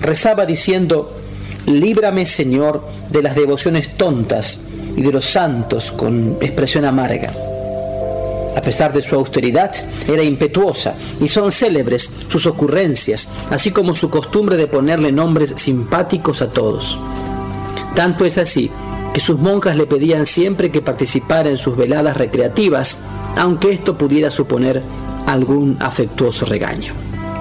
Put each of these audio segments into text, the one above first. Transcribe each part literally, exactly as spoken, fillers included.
rezaba diciendo: líbrame, Señor, de las devociones tontas y de los santos con expresión amarga. A pesar de su austeridad, era impetuosa, y son célebres sus ocurrencias, así como su costumbre de ponerle nombres simpáticos a todos. Tanto es así que sus monjas le pedían siempre que participara en sus veladas recreativas, aunque esto pudiera suponer algún afectuoso regaño.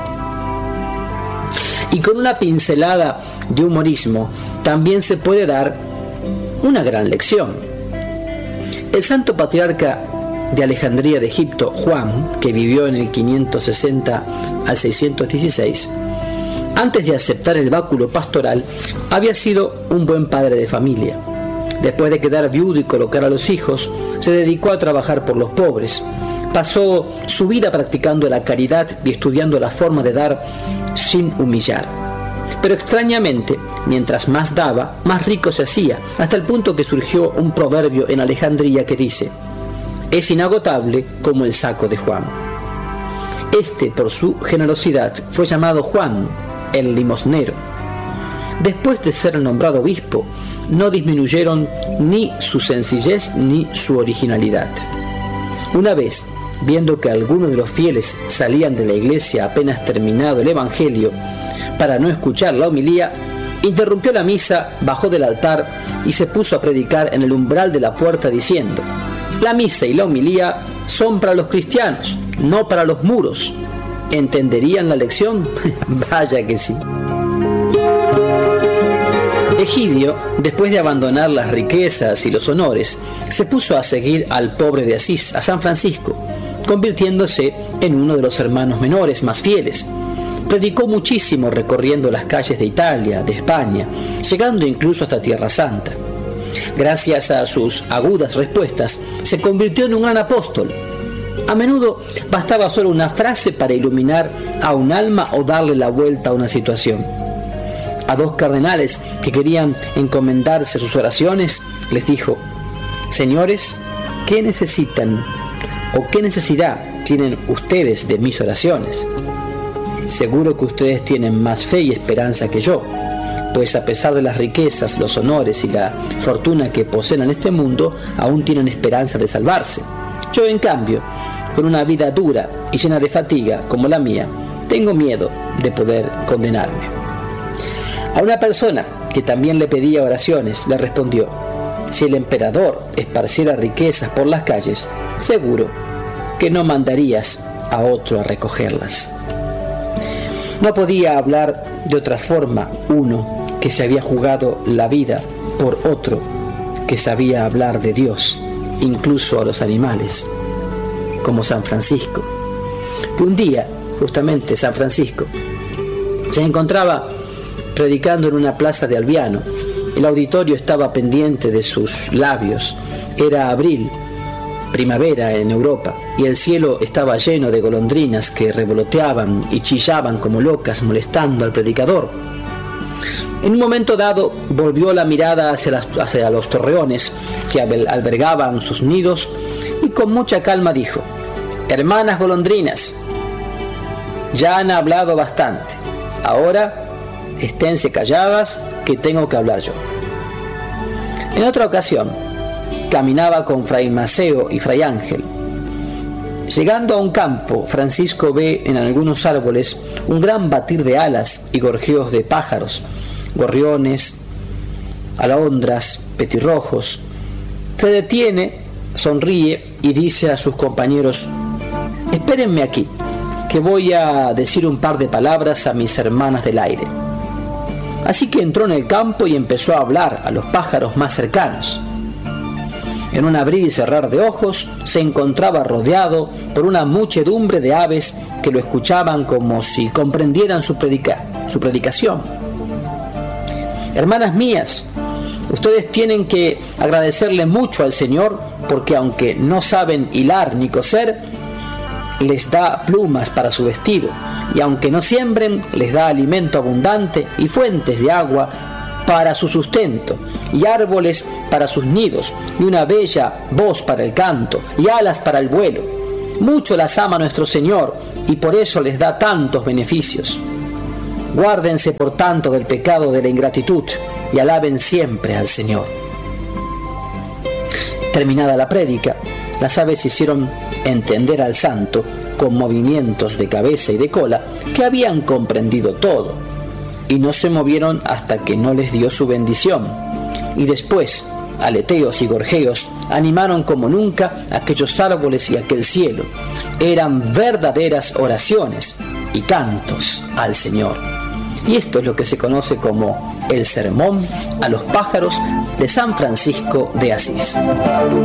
Y con una pincelada de humorismo también se puede dar una gran lección. El santo patriarca de Alejandría de Egipto, Juan, que vivió en el quinientos sesenta al seiscientos dieciséis, antes de aceptar el báculo pastoral, había sido un buen padre de familia. Después de quedar viudo y colocar a los hijos, se dedicó a trabajar por los pobres. Pasó su vida practicando la caridad y estudiando la forma de dar sin humillar. Pero extrañamente, mientras más daba, más rico se hacía, hasta el punto que surgió un proverbio en Alejandría que dice: es inagotable como el saco de Juan. Este, por su generosidad, fue llamado Juan, el limosnero. Después de ser nombrado obispo, no disminuyeron ni su sencillez ni su originalidad. Una vez, viendo que algunos de los fieles salían de la iglesia apenas terminado el evangelio para no escuchar la homilía, interrumpió la misa, bajó del altar y se puso a predicar en el umbral de la puerta diciendo: la misa y la homilía son para los cristianos, no para los muros. ¿Entenderían la lección? Vaya que sí. Egidio, después de abandonar las riquezas y los honores, se puso a seguir al pobre de Asís, a San Francisco, convirtiéndose en uno de los hermanos menores más fieles. Predicó muchísimo recorriendo las calles de Italia, de España, llegando incluso hasta Tierra Santa. Gracias a sus agudas respuestas, se convirtió en un gran apóstol. A menudo bastaba solo una frase para iluminar a un alma o darle la vuelta a una situación. A dos cardenales que querían encomendarse sus oraciones, les dijo: señores, ¿qué necesitan o qué necesidad tienen ustedes de mis oraciones? Seguro que ustedes tienen más fe y esperanza que yo, pues a pesar de las riquezas, los honores y la fortuna que poseen en este mundo, aún tienen esperanza de salvarse. Yo, en cambio, con una vida dura y llena de fatiga como la mía, tengo miedo de poder condenarme. A una persona que también le pedía oraciones, le respondió: si el emperador esparciera riquezas por las calles, seguro que no mandarías a otro a recogerlas. No podía hablar de otra forma uno que se había jugado la vida por otro que sabía hablar de Dios, incluso a los animales, como San Francisco, que un día, justamente San Francisco, se encontraba predicando en una plaza de Albiano. El auditorio estaba pendiente de sus labios. Era abril, primavera en Europa, y el cielo estaba lleno de golondrinas que revoloteaban y chillaban como locas, molestando al predicador. En un momento dado volvió la mirada hacia, las, hacia los torreones que albergaban sus nidos y con mucha calma dijo: hermanas golondrinas, ya han hablado bastante, ahora esténse calladas, que tengo que hablar yo. En otra ocasión caminaba con Fray Maceo y Fray Ángel. Llegando a un campo, Francisco ve en algunos árboles un gran batir de alas y gorjeos de pájaros, gorriones, alondras, petirrojos. Se detiene, sonríe y dice a sus compañeros: espérenme aquí, que voy a decir un par de palabras a mis hermanas del aire. Así que entró en el campo y empezó a hablar a los pájaros más cercanos. En un abrir y cerrar de ojos se encontraba rodeado por una muchedumbre de aves que lo escuchaban como si comprendieran su, predica, su predicación. Hermanas mías, ustedes tienen que agradecerle mucho al Señor, porque aunque no saben hilar ni coser, les da plumas para su vestido, y aunque no siembren, les da alimento abundante y fuentes de agua para su sustento, y árboles para sus nidos, y una bella voz para el canto, y alas para el vuelo. Mucho las ama nuestro Señor, y por eso les da tantos beneficios. Guárdense por tanto del pecado de la ingratitud y alaben siempre al Señor. Terminada la prédica, las aves hicieron entender al santo, con movimientos de cabeza y de cola, que habían comprendido todo, y no se movieron hasta que no les dio su bendición. Y después, aleteos y gorjeos animaron como nunca aquellos árboles y aquel cielo. Eran verdaderas oraciones y cantos al Señor. Y esto es lo que se conoce como el sermón a los pájaros de San Francisco de Asís.